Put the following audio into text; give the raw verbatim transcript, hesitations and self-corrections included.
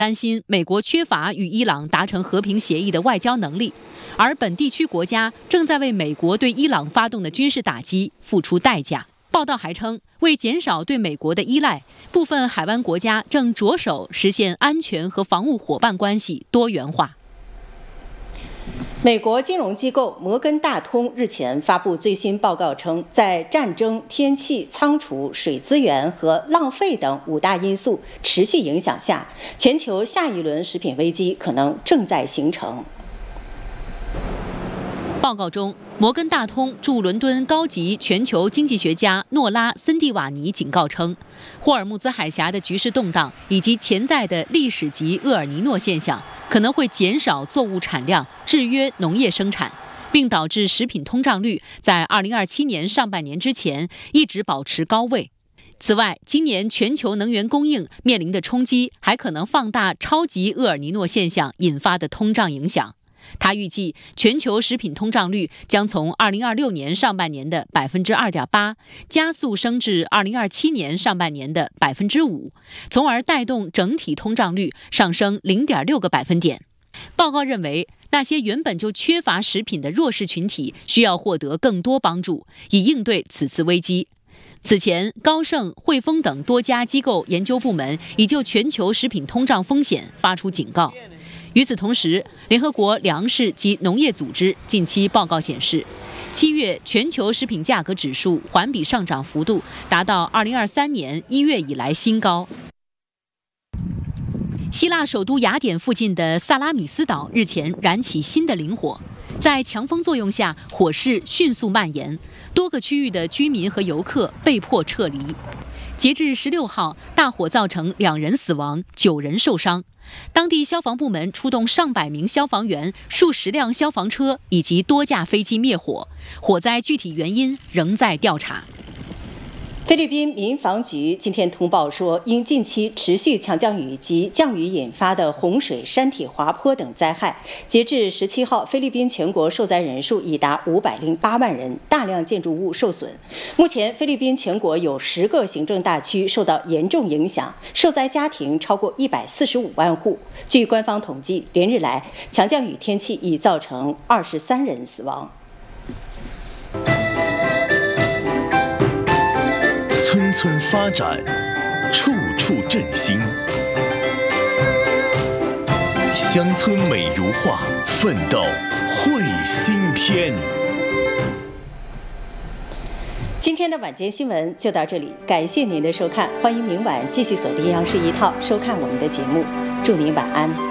担心美国缺乏与伊朗达成和平协议的外交能力，而本地区国家正在为美国对伊朗发动的军事打击付出代价。报道还称，为减少对美国的依赖，部分海湾国家正着手实现安全和防务伙伴关系多元化。 美国金融机构摩根大通日前发布最新报告称，在战争、天气、仓储、水资源和浪费等五大因素持续影响下，全球下一轮食品危机可能正在形成。 报告中，摩根大通驻伦敦高级全球经济学家诺拉·森蒂瓦尼警告称，霍尔木兹海峡的局势动荡以及潜在的历史级厄尔尼诺现象可能会减少作物产量，制约农业生产，并导致食品通胀率在二零二七年上半年之前一直保持高位。此外，今年全球能源供应面临的冲击还可能放大超级厄尔尼诺现象引发的通胀影响。他预计，全球食品通胀率将从二零二六年上半年的百分之二点八加速升至二零二七年上半年的百分之五，从而带动整体通胀率上升零点六个百分点。报告认为，那些原本就缺乏食品的弱势群体需要获得更多帮助，以应对此次危机。此前，高盛、汇丰等多家机构研究部门已就全球食品通胀风险发出警告。与此同时，联合国粮食及农业组织近期报告显示，七月全球食品价格指数环比上涨幅度达到二零二三年一月以来新高。希腊首都雅典附近的萨拉米斯岛日前燃起新的林火，在强风作用下，火势迅速蔓延，多个区域的居民和游客被迫撤离。截至十六号，大火造成两人死亡，九人受伤。当地消防部门出动上百名消防员、数十辆消防车以及多架飞机灭火，火灾具体原因仍在调查。 菲律宾民防局今天通报说，因近期持续强降雨及降雨引发的洪水、山体滑坡等灾害，截至十七号，菲律宾全国受灾人数已达五百零八万人，大量建筑物受损。目前，菲律宾全国有十个行政大区受到严重影响，受灾家庭超过一百四十五万户。据官方统计，连日来强降雨天气已造成二十三人死亡。 村村发展，处处振兴。乡村美如画，奋斗绘新篇。 今天的晚间新闻就到这里，感谢您的收看，欢迎明晚继续锁定央视一套收看我们的节目，祝您晚安。